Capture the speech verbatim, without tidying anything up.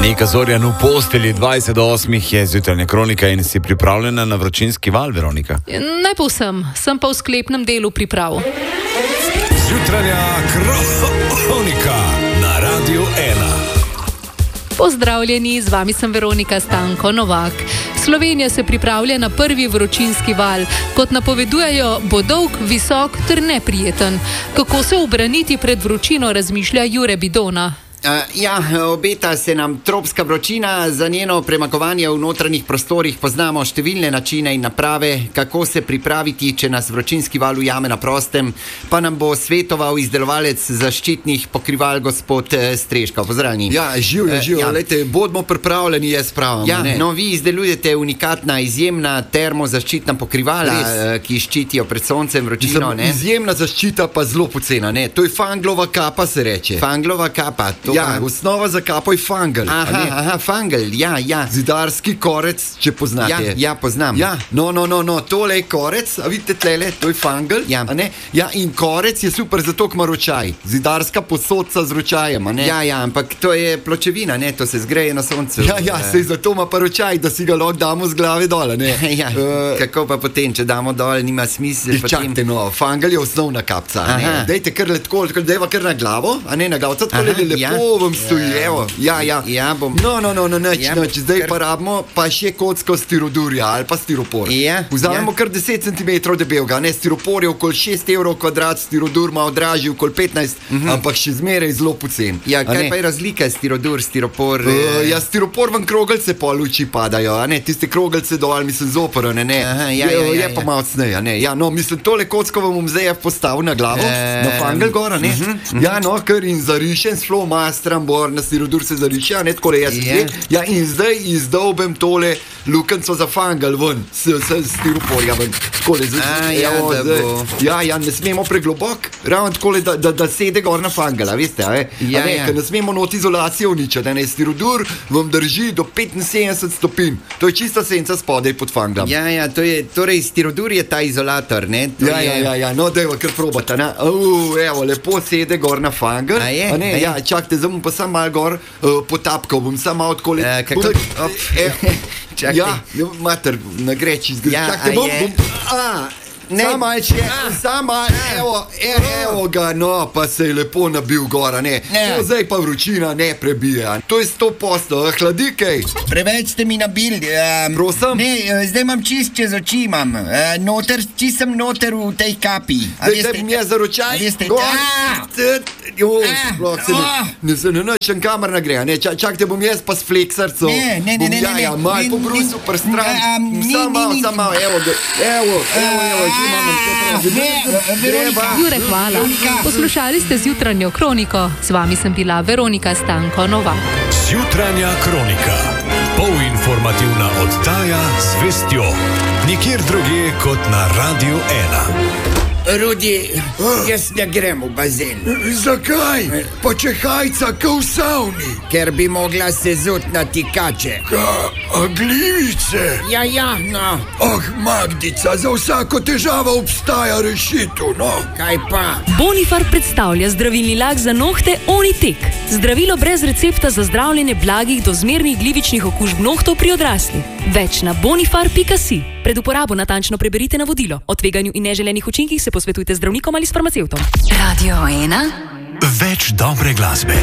Nika Zorjan v postelji, dvajset do osmih je zjutranja kronika in si pripravljena na vročinski val, Veronika? Ne povsem, sem pa v sklepnem delu priprav. Zjutranja kronika na Radiu ena. Pozdravljeni, z vami sem Veronika Stanko Novak. Slovenija se pripravlja na prvi vročinski val. Kot napovedujejo, bo dolg, visok ter neprijeten. Kako se ubraniti pred vročino, razmišlja Jure Bidona. Uh, ja, obeta se nam tropska vročina, za njeno premagovanje v notranjih prostorih poznamo številne načine in naprave, kako se pripraviti, če nas vročinski val ujame na prostem, pa nam bo svetoval izdelovalec zaščitnih pokrival gospod eh, Streška. Pozdravljeni. Ja, živjo, živjo, uh, ja. Lejte, bodimo pripravljeni, jaz pravim. Ja, ne. No, vi izdelujete unikatna, izjemna termozaščitna pokrivala, eh, ki ščitijo pred soncem vročino, Mislim, ne? Izjemna zaščita pa zelo pocena, ne? To je fanglova kapa, se reče. Fanglova kapa, to Ja, osnova za kapo je fangel. Aha, aha, fangel, ja, ja. Zidarski korec, če poznate. Ja, ja, poznam. Ja, no, no, no, no, tole je korec, a vidite tlele, to je fangel, ja. A ne? Ja, in korec je super zato, ko ima ročaj. Zidarska posodca z ročajem, a ne? Ja, ja, ampak to je pločevina, ne, to se zgreje na soncu. Ja, ja, sej zato ima pa ročaj, da si ga lahko damo z glave dol, ne? Ja, uh, kako pa potem, če damo dol, nima smisla. Čakajte, no, fangel je osnovna kapca, a ne? Dejte kar letko, dejva kar na glavo, a ne na glavo, tako lepo ja. vam stoji, ja. Evo, ja, ja. Ja, bom. No, no, no, no, neč, ja, neč, zdaj kar... pa rabimo pa še kocko stirodurja ali pa stiropor. Ja. Vzamemo ja. kar deset centimetrov debelega, ne, stiropor je okoli šest evrov kvadrat, stirodur ima odražje okoli petnajst, uh-huh. ampak še zmeraj zelo pocen. Ja, kaj pa je razlika stirodur, stiropor? Uh, ja, stiropor vam krogelce po luči padajo, a ne, tiste krogelce dol, mislim, zoprne, ne, ne. Aha, ja, je, ja, ja, je pa ja. malo cneja, ne, ja, no, mislim, tole kocko vam bom zdaj postavil na glavo, e... na fangel gora, ne, uh-huh, uh-huh. ja, no, ker in zarišen s flomastrom bor na stirodur se zariša, ne, tako jaz yeah. ja, in zdaj izdolbem tole lukenco za fangel ven, s, s stiroporja ven, takole, zdaj, ja, evo, zdaj, ja, ja, ne smemo preglobok, ravno takole, da, da, da sede gor na fangela, veste, a, ja, a ne, ja. ker ne smemo not izolacijo uničati, ne, stirodur vam drži do petinsedemdeset stopinj, to je čista senca spodaj pod fanglom. Ja, ja, to je, torej stirodur je ta izolator, ne? To ja, je... ja, ja, ja, no, dajva kar probata, ne, uh, evo, lepo sede gor na fangel, a je, a ne, a ja, čakajte, zdaj bom pa sam mal gor uh, potapkal, bom sam malo odkoli. Uh, kako? Op. Čakaj. Ja, mater, na greči zgodi. Ja, čakajte, bom, bom, a, Sama je, sama, evo, evo ga, no, pa se je lepo nabil gora, ne. To zdaj pa vročina ne prebija. To je sto posto, hladi kaj. Preveč ste mi nabili. Um, Prosim? Ne, zdaj imam čist čez oči imam. Uh, noter, čist sem noter v tej kapi. Zdaj te mi je za ročaj. Veste, Jo, sploh se ne, ne se ne načem kamer nagreja, ne, čak, čak te bom jaz pa s fleksarco. Ne, ne, ne, ne, ne. Ja, ja, mal po brusu prstran. Sam malo, sam malo, evo, evo, evo, evo, že imam Veronika, Jure, hvala. Poslušali ste zjutranjo kroniko. Z vami sem bila Veronika Stanko Novak. Zjutranja kronika. Polinformativna oddaja z vestjo. Nikjer drugje kot na Radiu ena. Rudi, jaz ne grem v bazen. Zakaj? Pa če hajca ka v savni. Ker bi mogla se zut na tikače. Ka, a glivice? Ja, ja, no. Ah, Magdica, za vsako težavo obstaja rešitev, no. Kaj pa? Bonifar predstavlja zdravilni lak za nohte Onitek. Zdravilo brez recepta za zdravljenje blagih do zmernih glivičnih okužb nohtov pri odraslih. Več na bonifar pika si. Pred uporabo natančno preberite navodilo. O tveganju in neželenih učinkih se posvetujte z zdravnikom ali s farmacevtom. Radio ena. Več dobre glasbe.